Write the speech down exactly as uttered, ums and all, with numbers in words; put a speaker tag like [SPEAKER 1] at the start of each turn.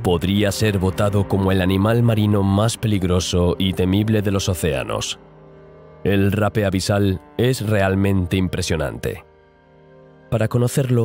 [SPEAKER 1] podría ser votado como el animal marino más peligroso y temible de los océanos. El rape abisal es realmente impresionante. Para conocerlo,